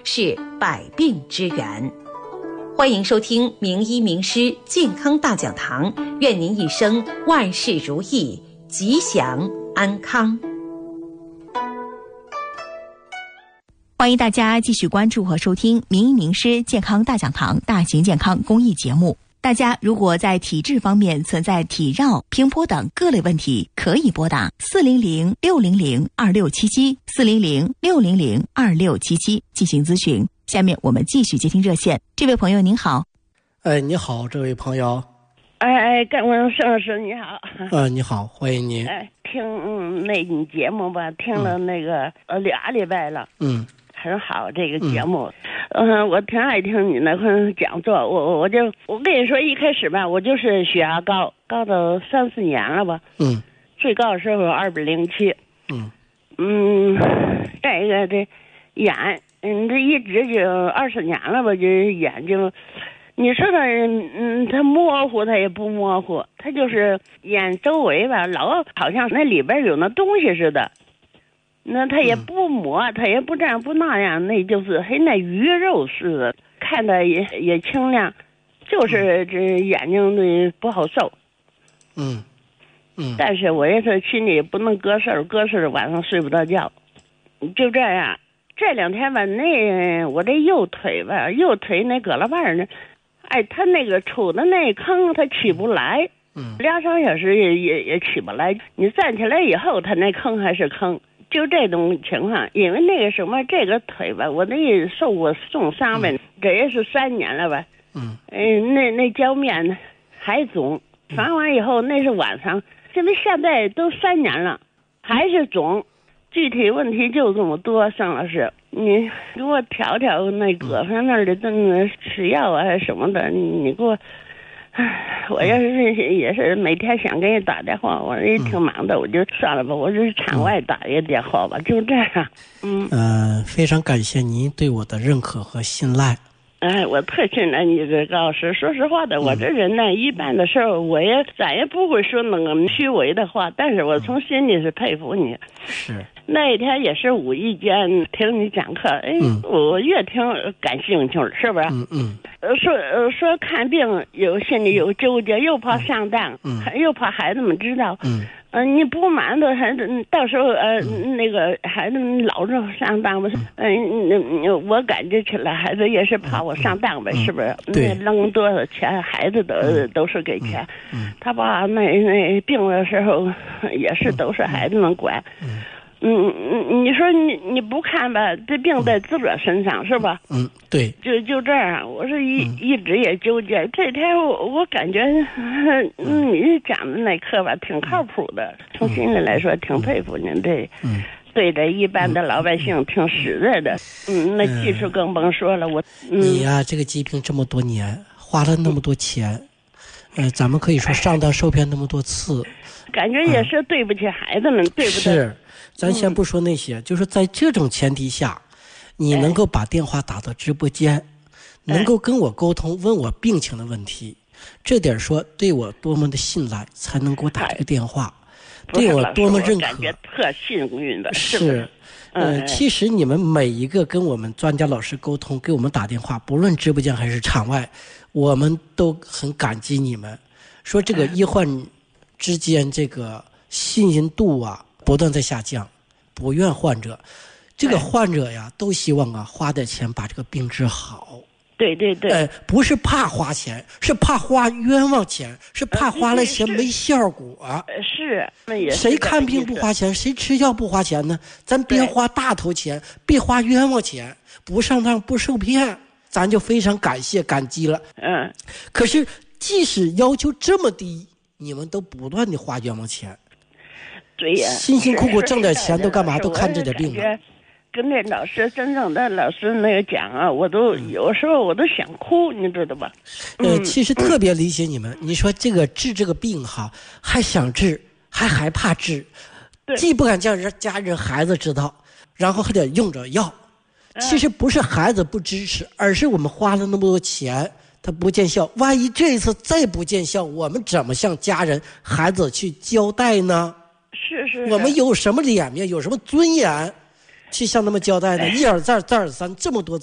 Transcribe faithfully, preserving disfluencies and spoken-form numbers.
是百病之源。欢迎收听名医名师健康大讲堂，愿您一生万事如意，吉祥安康。 欢迎大家继续关注和收听名医名师健康大讲堂大型健康公益节目。大家如果在体质方面存在体绕、平坡等各类问题，可以拨打四零零六零零二六七七四零零六零零二六七七进行咨询。下面我们继续接听热线。这位朋友您好。 哎，你好，这位朋友。 哎哎，干文盛老师你好。 呃，你好，欢迎您。 哎，听、嗯、那你节目吧，听了那个、嗯、呃俩礼拜了。嗯。很好，这个节目，嗯、呃，我挺爱听你那块讲座。我我就我跟你说，一开始吧，我就是血压高，高到三四年了吧。嗯。最高的时候二百零七。嗯。嗯，再一个这眼，嗯，这一直就二十年了吧，就眼睛，你说他，嗯，他模糊，他也不模糊，他就是眼周围吧，老好像那里边有那东西似的。那他也不抹，他也不这样不那样，那就是和那鱼肉似的，看着也也清亮，就是这眼睛的不好受。嗯嗯。但是我也是心里不能搁事儿，搁事儿晚上睡不着觉。就这样，这两天吧，那我这右腿吧，右腿那胳肋绊呢，哎，他那个杵的那坑他起不来。嗯。两三小时也也也起不来，你站起来以后，他那坑还是坑。就这种情况，因为那个什么，这个腿吧，我那受过重伤呗，嗯、这也是三年了吧。嗯。嗯，那那脚面呢还肿，缝完以后那是晚上，因为现在都三年了，还是肿。具体问题就这么多，盛老师，你给我调调那胳膊那儿的这个吃药啊什么的，你给我。我要是也是每天想给你打电话，我也挺忙的，我就算了吧，我就是场外打一个电话吧，就这样。嗯。呃， 非常感谢您对我的认可和信赖。 哎，我特信赖你这高老师。说实话的，我这人呢，一般的时候我也咱也不会说那个虚伪的话，但是我从心里是佩服你。 是。 那一天也是无意间听你讲课，哎，嗯、我越听感兴趣，是不是？嗯嗯。说说看病有心里有纠结，又怕上当，嗯、又怕孩子们知道。嗯。嗯、呃，你不瞒着孩子，到时候呃、嗯、那个孩子们老是上当吧？嗯，那我感觉起来，孩子也是怕我上当呗，嗯、是不是？ 对。 那扔多少钱，孩子都、嗯、都是给钱。嗯。他爸那那病的时候，也是都是孩子们管。嗯。嗯嗯，你说你你不看吧，这病在自个儿身上、嗯、是吧？ 嗯，对。 就就这样，我是一、嗯、一直也纠结。这天我我感觉，嗯，你讲的那课吧，挺靠谱的。嗯、从心里来说，挺佩服您这，嗯，对着一般的老百姓挺实在的。嗯，那技术更甭说了。我、嗯、 你呀、啊，这个疾病这么多年，花了那么多钱，嗯、呃，咱们可以说上当受骗那么多次， 感觉也是对不起孩子们，嗯、对不对？ 是。咱先不说那些、嗯、就是在这种前提下，你能够把电话打到直播间、哎、能够跟我沟通问我病情的问题，这点说对我多么的信赖，才能给我打这个电话、哎、对我多么认可， 感觉特幸运的。 是， 是呃、嗯，其实你们每一个跟我们专家老师沟通给我们打电话，不论直播间还是场外，我们都很感激你们。说这个医患之间这个信任度啊不断在下降，不怨患者，这个患者呀都希望啊花点钱把这个病治好。 对对对， 呃，不是怕花钱，是怕花冤枉钱，是怕花了钱没效果。呃、 是，是谁看病不花钱，谁吃药不花钱呢？咱别花大头钱，别花冤枉钱，不上当不受骗，咱就非常感谢感激了。嗯，可是即使要求这么低，你们都不断的花冤枉钱。 对呀， 辛辛苦苦挣点钱都干嘛？都看这点病了。 跟这老师真正的老师那个讲啊，我都有时候我都想哭，你知道吧？ 呃，其实特别理解你们。你说这个治这个病哈，还想治，还害怕治，既不敢叫人家人孩子知道，然后还得用着药。其实不是孩子不支持，而是我们花了那么多钱，他不见效。万一这一次再不见效，我们怎么向家人、孩子去交代呢？ 是是， 我们有什么脸面，有什么尊严去向他们交代呢？一而再再而三这么多次